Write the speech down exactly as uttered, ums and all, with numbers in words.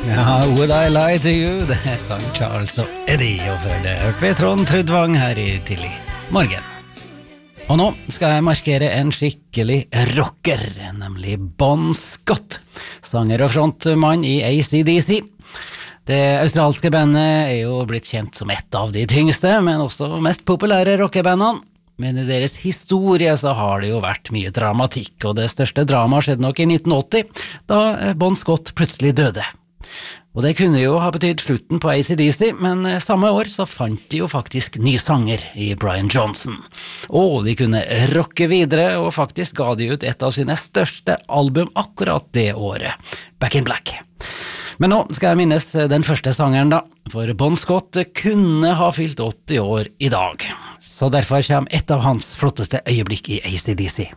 Ja, Would I Lie to You? Det er sang Charles og Eddie, og før det hørte vi Trond Trudvang her i Tidlig Morgen. Og nå skal jeg markere en skikkelig rocker, nemlig Bon Scott, sanger og frontmann i A C D C. Det australske bandet er jo blitt kjent som et av de tyngste, men også mest populære rockebandene. Men i deres historie så har det jo vært mye dramatikk, og det største dramaet skjedde nok i nitten åtti, da Bon Scott plutselig døde. Og det kunne jo ha betydd slutten på A C D C, men samme år så fant de jo faktisk ny sanger i Brian Johnson. Og de kunne rocke videre, og faktisk ga de ut et av sine største album akkurat det året, Back in Black. Men nå skal jeg minnes den første sangeren da, for Bon Scott kunne ha fylt åtti år i dag. Så derfor kommer et av hans flotteste øyeblikk i A C D C.